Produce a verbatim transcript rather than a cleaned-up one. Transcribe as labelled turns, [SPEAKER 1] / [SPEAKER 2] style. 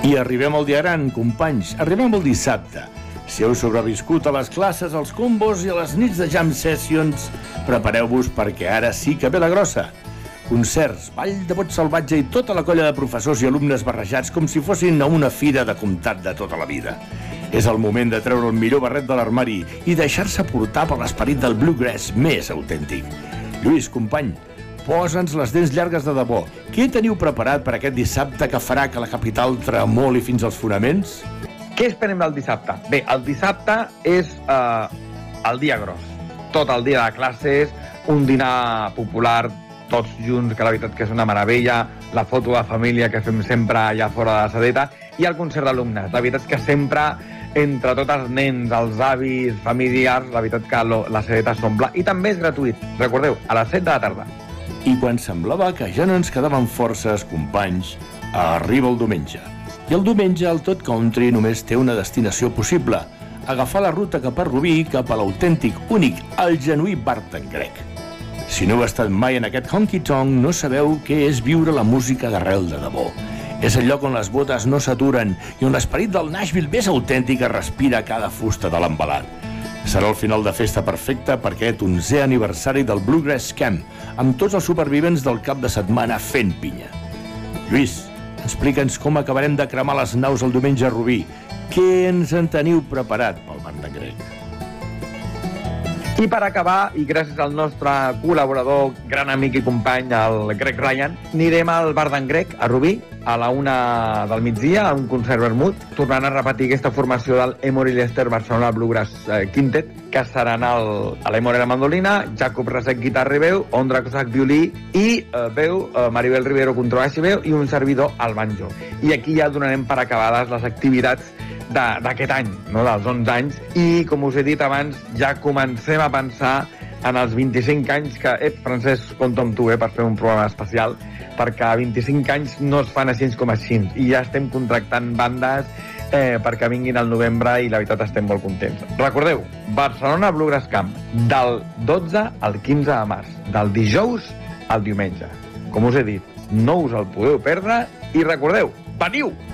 [SPEAKER 1] I arribem al dia gran, companys. Arribem al dissabte. Si heu sobreviscut a les classes, als combos i a les nits de jam sessions, prepareu-vos perquè ara sí que ve la grossa. Concerts, ball de bot salvatge i tota la colla de professors i alumnes barrejats com si fossin a una fira de comtat de tota la vida. És el moment de treure el millor barret de l'armari i deixar-se portar per l'esperit del bluegrass més autèntic. Lluís, company, posa'ns les dents llargues de debò. Què teniu preparat per aquest dissabte que farà que la capital tremoli fins als fonaments?
[SPEAKER 2] Què esperem del dissabte? Bé, el dissabte és eh, el dia gros. Tot el dia de classes, un dinar popular, tots junts, que la veritat que és una meravella, la foto de família que fem sempre allà fora de la sedeta, i el concert d'alumnes. La veritat que sempre, entre tots els nens, els avis, familiars, la veritat que lo, la sedeta s'omple, i també és gratuït. Recordeu, a les set de la tarda.
[SPEAKER 1] I quan semblava que ja no ens quedaven forces, companys, arriba el diumenge. I el diumenge el Tot Country només té una destinació possible, agafar la ruta cap a Rubí, cap a l'autèntic, únic, el genuí Barton Gregg. Si no heu estat mai en aquest honky-tonk, no sabeu què és viure la música d'arrel de debò. És el lloc on les botes no s'aturen i on l'esperit del Nashville més autèntic es respira a cada fusta de l'embalat. Serà el final de festa perfecte per aquest onzè aniversari del Bluegrass Camp, amb tots els supervivents del cap de setmana fent pinya. Lluís, explica'ns com acabarem de cremar les naus el diumenge a Rubí. Què ens en teniu preparat pel Barton Gregg?
[SPEAKER 2] I per acabar, i gràcies al nostre col·laborador, gran amic i company, el Greg Ryan, anirem al Barton Gregg, a Rubí, a la una del migdia, a un concert vermut, tornant a repetir aquesta formació del Emory Lester Barcelona Bluegrass Quintet, que seran el, l'Emory a la mandolina, Jacob Rasek guitarra i veu, Ondra Cossack violí i eh, veu, eh, Maribel Rivero contrabaix i veu, i un servidor al banjo. I aquí ja donarem per acabades les activitats d'aquest any, no? Dels onze anys, i com us he dit abans, ja comencem a pensar en els vint-i-cinc anys que, eh, Francesc, compta amb tu, eh, per fer un programa especial, perquè vint-i-cinc anys no es fan així com així, i ja estem contractant bandes eh, perquè vinguin al novembre, i la veritat estem molt contents. Recordeu, Barcelona Bluegrass Camp, del dotze al quinze de març, del dijous al diumenge. Com us he dit, no us el podeu perdre, i recordeu, veniu!